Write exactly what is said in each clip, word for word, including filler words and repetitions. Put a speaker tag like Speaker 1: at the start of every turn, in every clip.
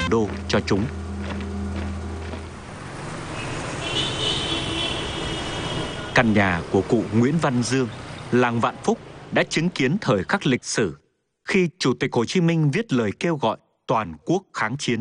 Speaker 1: đô cho chúng. Căn nhà của cụ Nguyễn Văn Dương, làng Vạn Phúc đã chứng kiến thời khắc lịch sử khi Chủ tịch Hồ Chí Minh viết lời kêu gọi toàn quốc kháng chiến.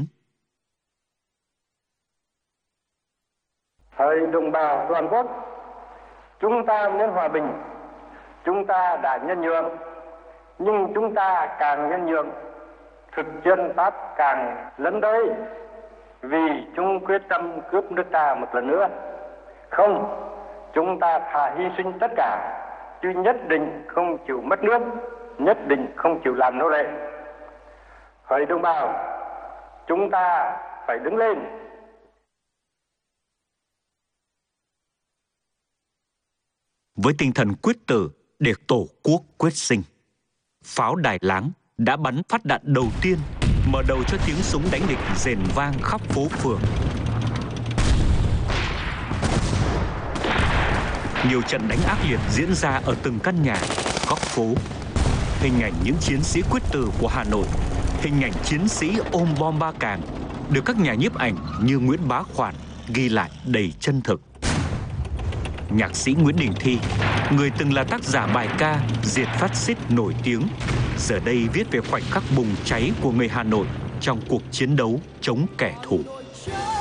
Speaker 2: Hỡi đồng bào toàn quốc, chúng ta muốn hòa bình, chúng ta đã nhân nhượng, nhưng chúng ta càng nhân nhượng, thực dân Pháp càng lấn tới, vì chúng quyết tâm cướp nước ta một lần nữa. Không, chúng ta thà hy sinh tất cả, chứ nhất định không chịu mất nước, nhất định không chịu làm nô lệ. Hỡi đồng bào, chúng ta phải đứng lên.
Speaker 1: Với tinh thần quyết tử để tổ quốc quyết sinh, pháo Đài Láng đã bắn phát đạn đầu tiên, mở đầu cho tiếng súng đánh địch rền vang khắp phố phường. Nhiều trận đánh ác liệt diễn ra ở từng căn nhà, góc phố. Hình ảnh những chiến sĩ quyết tử của Hà Nội, hình ảnh chiến sĩ ôm bom Ba Càng được các nhà nhiếp ảnh như Nguyễn Bá Khoản ghi lại đầy chân thực. Nhạc sĩ Nguyễn Đình Thi, người từng là tác giả bài ca Diệt Phát Xít nổi tiếng, giờ đây viết về khoảnh khắc bùng cháy của người Hà Nội trong cuộc chiến đấu chống kẻ thù.